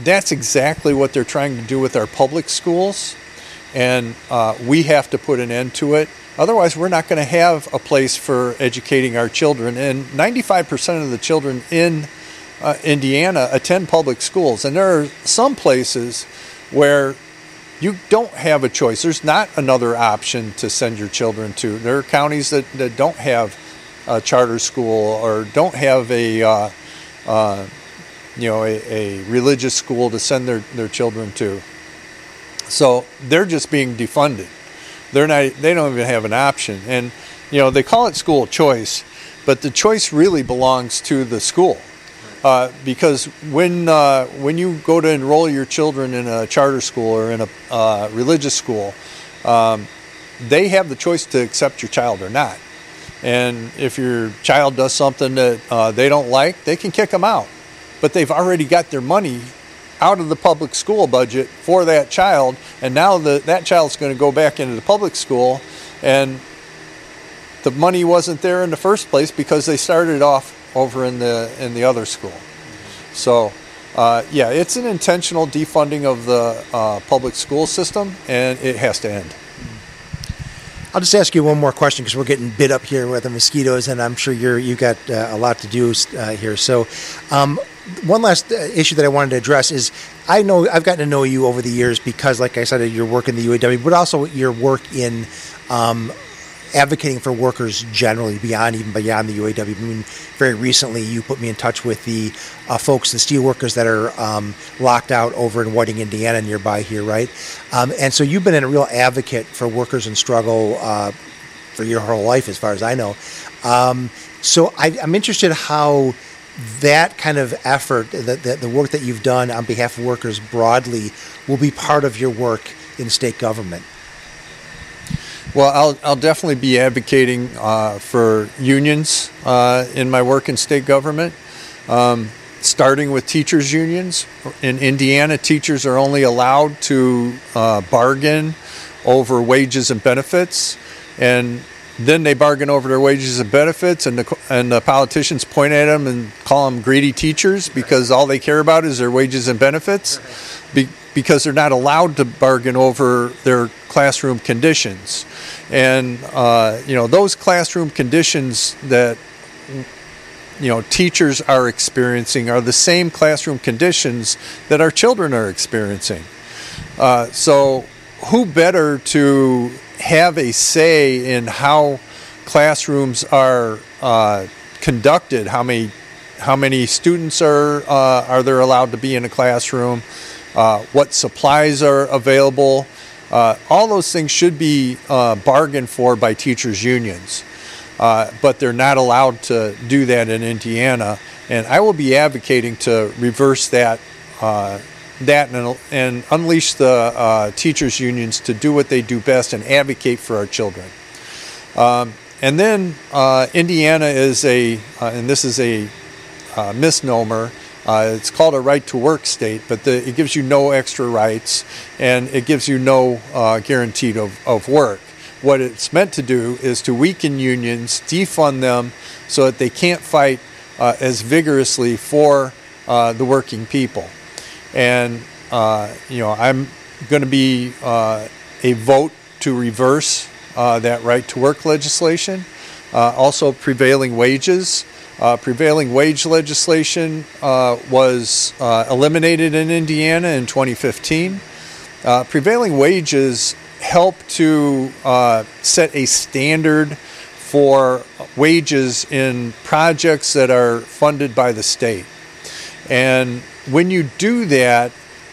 that's exactly what they're trying to do with our public schools, and we have to put an end to it. Otherwise, we're not going to have a place for educating our children. And 95% of the children in Indiana attend public schools. And there are some places where you don't have a choice. There's not another option to send your children to. There are counties that don't have a charter school or don't have a religious school to send their children to. So they're just being defunded. They don't even have an option. And, they call it school choice, but the choice really belongs to the school. Because when you go to enroll your children in a charter school or in a religious school, they have the choice to accept your child or not. And if your child does something that they don't like, they can kick them out. But they've already got their money out of the public school budget for that child, and now that child's going to go back into the public school, and the money wasn't there in the first place because they started off over in the other school. So it's an intentional defunding of the public school system, and it has to end. I'll just ask you one more question because we're getting bit up here with the mosquitoes, and I'm sure you got a lot to do here. So one last issue that I wanted to address is I know I've gotten to know you over the years because, like I said, your work in the UAW, but also your work in advocating for workers generally, beyond the UAW. I mean, very recently, you put me in touch with the folks, the steel workers that are locked out over in Whiting, Indiana, nearby here, right? And so you've been a real advocate for workers in struggle for your whole life, as far as I know. So I'm interested how that kind of effort, the work that you've done on behalf of workers broadly, will be part of your work in state government. Well, I'll definitely be advocating for unions in my work in state government, starting with teachers' unions. In Indiana, teachers are only allowed to bargain over wages and benefits, and then they bargain over their wages and benefits, and the politicians point at them and call them greedy teachers because all they care about is their wages and benefits, because they're not allowed to bargain over their classroom conditions. And those classroom conditions that teachers are experiencing are the same classroom conditions that our children are experiencing. So who better to have a say in how classrooms are conducted? How many students are there allowed to be in a classroom? What supplies are available? All those things should be bargained for by teachers' unions, but they're not allowed to do that in Indiana. And I will be advocating to reverse that and unleash the teachers' unions to do what they do best and advocate for our children. And then Indiana is and this is a misnomer. It's called a right-to-work state, but it gives you no extra rights, and it gives you no guarantee of work. What it's meant to do is to weaken unions, defund them, so that they can't fight as vigorously for the working people. And I'm going to be a vote to reverse that right-to-work legislation. Also, prevailing wages. Prevailing wage legislation was eliminated in Indiana in 2015. Prevailing wages help to set a standard for wages in projects that are funded by the state. And when you do that,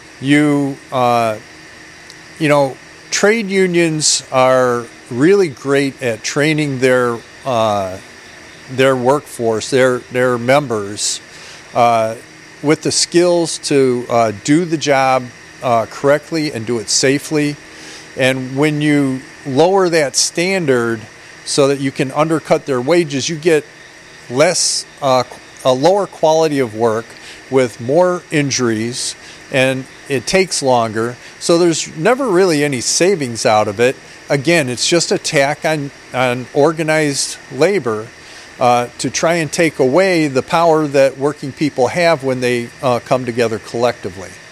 trade unions are really great at training their workforce, their members, with the skills to do the job correctly and do it safely. And when you lower that standard so that you can undercut their wages, you get a lower quality of work with more injuries, and it takes longer. So there's never really any savings out of it. Again, it's just an attack on organized labor to try and take away the power that working people have when they come together collectively.